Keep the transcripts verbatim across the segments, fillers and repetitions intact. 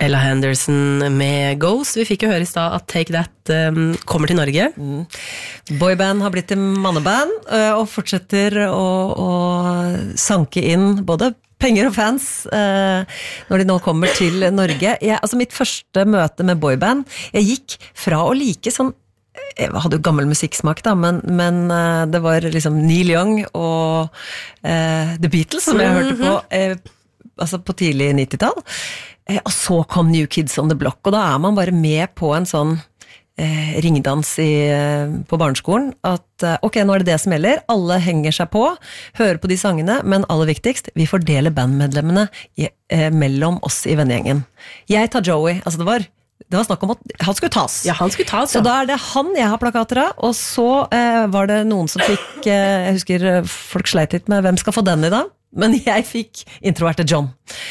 Ella Henderson med Ghost. Vi fikk jo høre i sted at Take That um, kommer til Norge. Mm. Boyband har blitt en manneband, og fortsetter å, å sanke inn både penger og fans eh, når de nå kommer til Norge. Jeg, altså mitt første møte med boyband, jeg gikk fra å like sånn, jeg hadde jo gammel musikksmak da, men, men uh, det var liksom Neil Young og uh, The Beatles som jeg hørte på uh, altså på tidlig nittitall. Uh, og så kom New Kids on the Block, og da er man bare med på en sånn uh, ringdans i, uh, på barneskolen, at uh, ok, nå er det det som gjelder, alle henger seg på, hører på de sangene, men aller viktigst, vi fordeler bandmedlemmene i, uh, mellom oss i vennegjengen. Jeg tar Joey, altså det var Det var snakk om at han skulle tas. Ja, han skulle tas, så ja. da er det han jeg har plakater av, og så eh, var det noen som fikk, eh, jeg husker folk sleit litt med hvem skal få den i dag, men jeg fikk introverte John,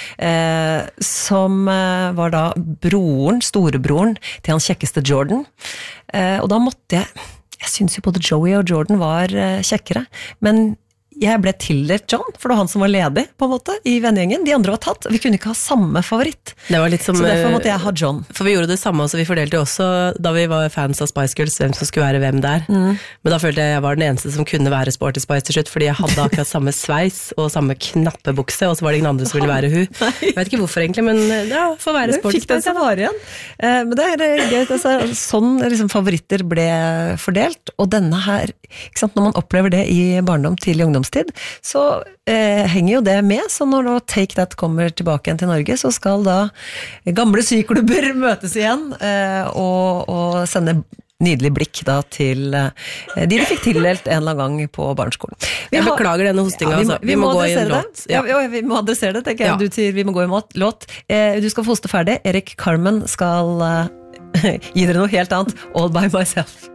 eh, som eh, var da broren, storebroren til han kjekkeste Jordan, eh, og da måtte jeg, jeg synes jo både Joey og Jordan var eh, kjekkere, men jeg ble tildelt John, for det var han som var ledig, på en måte, i vennegjengen. De andre var tatt, og vi kunne ikke ha samme favoritt. Det var litt som, så derfor måtte jeg ha John. For vi gjorde det samme, så vi fordelte også, da vi var fans av Spice Girls, hvem som skulle være hvem der. Mm. Men da følte jeg jeg var den eneste som kunne være Sporty Spice til slutt, fordi jeg hadde akkurat samme sveis og samme knappebukse, og så var det ingen andre som ville være hun. Jeg vet ikke hvorfor egentlig, men ja, for å være Sporty Spice. Fikk den var igjen. Eh, men det er gøy, altså, sånn liksom, favoritter ble fordelt, og denne her, ikke sant, når man opplever det i barndom, tidlig ungdom, tid, så eh, henger jo det med, så når nå Take That kommer tilbake igjen til Norge, så skal da gamle syklubber møtes igjen, eh, og, og sende nydelig blikk da til eh, de de fikk tildelt en eller annen gang på barneskolen. Vi jeg har, beklager denne hostinga, ja, vi, altså. vi, vi må, må gå i en låt. Ja. Ja, vi må adressere det, tenker jeg. Ja. Du sier vi må gå i en låt. Eh, du skal få hoste ferdig. Erik Carmen skal eh, gi dere noe helt annet. All by myself.